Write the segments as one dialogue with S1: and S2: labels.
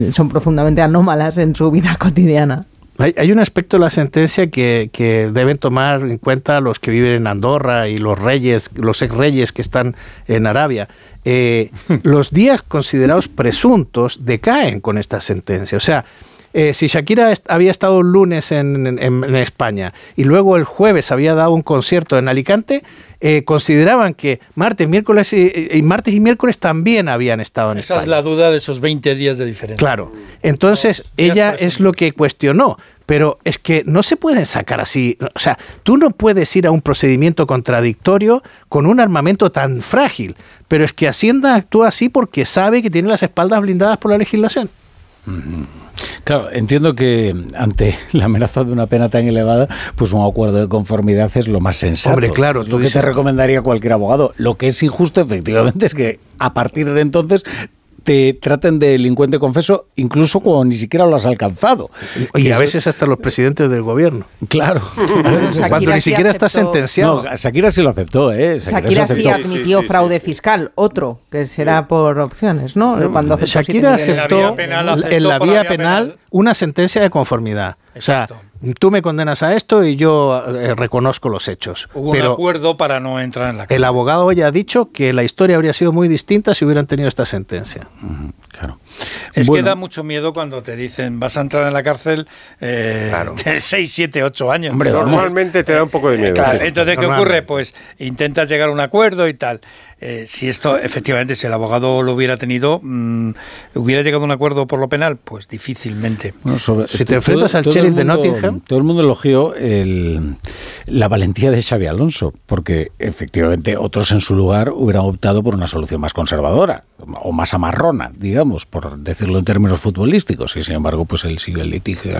S1: son profundamente anómalas en su vida cotidiana.
S2: Hay un aspecto de la sentencia que deben tomar en cuenta los que viven en Andorra y los ex reyes que están en Arabia. Los días considerados presuntos decaen con esta sentencia. O sea, si Shakira había estado un lunes en España y luego el jueves había dado un concierto en Alicante, consideraban que martes y miércoles también habían estado en España.
S3: Esa es la duda de esos 20 días de diferencia.
S2: Claro. Entonces, ella es lo que cuestionó. Pero es que no se pueden sacar así. O sea, tú no puedes ir a un procedimiento contradictorio con un armamento tan frágil. Pero es que Hacienda actúa así porque sabe que tiene las espaldas blindadas por la legislación.
S4: Claro, entiendo que ante la amenaza de una pena tan elevada, pues un acuerdo de conformidad es lo más sensato.
S2: Hombre, claro.
S4: Es lo que te recomendaría cualquier abogado. Lo que es injusto, efectivamente, es que a partir de entonces te traten de delincuente confeso incluso cuando ni siquiera lo has alcanzado.
S2: Y a veces hasta los presidentes del gobierno.
S4: Claro.
S2: Cuando ni siquiera está sentenciado.
S4: No, Shakira sí lo aceptó, ¿eh?
S1: Shakira sí admitió fraude fiscal, otro, que será por opciones, ¿no?
S2: Cuando Shakira aceptó en la vía penal una sentencia de conformidad. Exacto. O sea, tú me condenas a esto y yo reconozco los hechos.
S3: Hubo un acuerdo para no entrar en la cárcel.
S2: El abogado hoy ha dicho que la historia habría sido muy distinta si hubieran tenido esta sentencia.
S4: Claro.
S3: Es que da mucho miedo cuando te dicen vas a entrar en la cárcel de 6, 7, 8 años.
S5: Hombre, normalmente te da un poco de miedo.
S3: Claro, sí. Entonces, ¿qué ocurre? Pues intentas llegar a un acuerdo y tal. Si esto, efectivamente, si el abogado lo hubiera tenido, ¿hubiera llegado a un acuerdo por lo penal? Pues difícilmente.
S4: Bueno,
S2: si te enfrentas al sheriff de Nottingham...
S4: Todo el mundo elogió la valentía de Xabi Alonso, porque efectivamente otros en su lugar hubieran optado por una solución más conservadora, o más amarrona, digamos, por decirlo en términos futbolísticos, y sin embargo, pues él sigue el litigio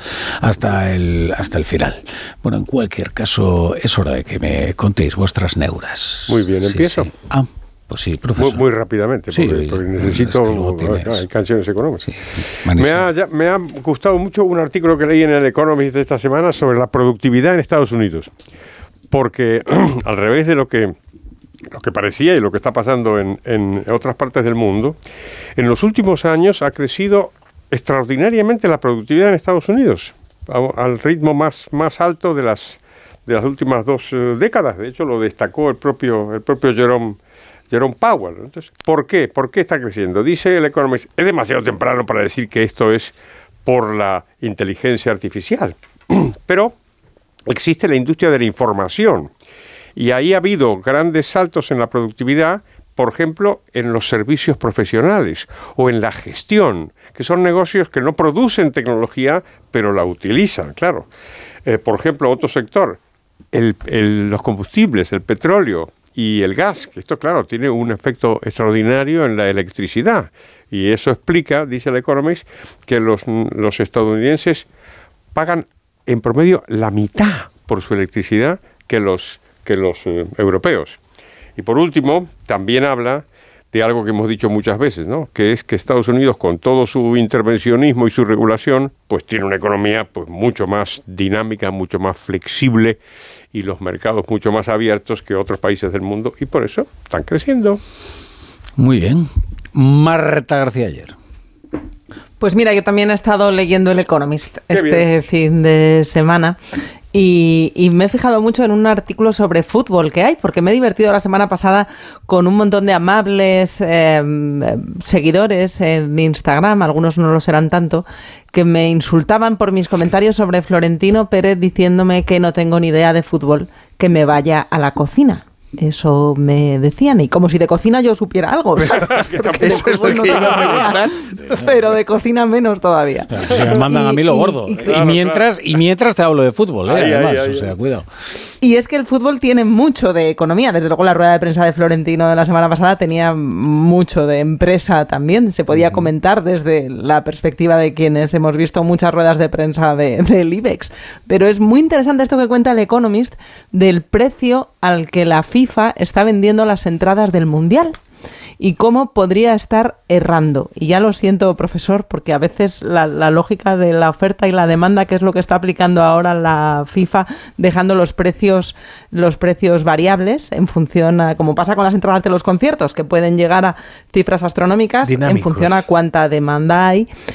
S4: hasta el final. Bueno, en cualquier caso, es hora de que me contéis vuestras neuras.
S5: Muy bien, empiezo.
S4: Sí. Pues sí, profesor.
S5: Muy rápidamente, porque necesito... hay canciones económicas. Sí, me ha gustado mucho un artículo que leí en el Economist de esta semana sobre la productividad en Estados Unidos. Porque, al revés de lo que parecía y lo que está pasando en otras partes del mundo, en los últimos años ha crecido extraordinariamente la productividad en Estados Unidos, al ritmo más alto de las últimas 2 décadas. De hecho, lo destacó el propio Jerome Powell. Entonces, ¿por qué? ¿Por qué está creciendo? Dice el Economist, es demasiado temprano para decir que esto es por la inteligencia artificial, pero existe la industria de la información y ahí ha habido grandes saltos en la productividad, por ejemplo, en los servicios profesionales o en la gestión, que son negocios que no producen tecnología, pero la utilizan, claro. Por ejemplo, otro sector, los combustibles, el petróleo y el gas, que esto, claro, tiene un efecto extraordinario en la electricidad. Y eso explica, dice el Economist, que los estadounidenses pagan en promedio la mitad por su electricidad que los europeos. Y por último, también habla de algo que hemos dicho muchas veces, ¿no? Que es que Estados Unidos, con todo su intervencionismo y su regulación, pues tiene una economía pues mucho más dinámica, mucho más flexible y los mercados mucho más abiertos que otros países del mundo y por eso están creciendo.
S4: Muy bien. Marta García Ayer.
S1: Pues mira, yo también he estado leyendo el Economist fin de semana y me he fijado mucho en un artículo sobre fútbol que hay, porque me he divertido la semana pasada con un montón de amables seguidores en Instagram, algunos no lo serán tanto, que me insultaban por mis comentarios sobre Florentino Pérez diciéndome que no tengo ni idea de fútbol, que me vaya a la cocina. Eso me decían, y como si de cocina yo supiera algo, ¿sabes?
S2: Eso es lo que iba a preguntar.
S1: Pero de cocina menos todavía.
S4: Claro, si me mandan a mí lo gordo. Y mientras te hablo de fútbol, además, o sea, cuidado.
S1: Y es que el fútbol tiene mucho de economía. Desde luego la rueda de prensa de Florentino de la semana pasada tenía mucho de empresa también. Se podía comentar desde la perspectiva de quienes hemos visto muchas ruedas de prensa del IBEX. Pero es muy interesante esto que cuenta el Economist del precio al que la FIFA está vendiendo las entradas del Mundial y cómo podría estar errando. Y ya lo siento, profesor, porque a veces la lógica de la oferta y la demanda, que es lo que está aplicando ahora la FIFA, dejando los precios variables en función a, como pasa con las entradas de los conciertos, que pueden llegar a cifras astronómicas en función a cuánta demanda hay,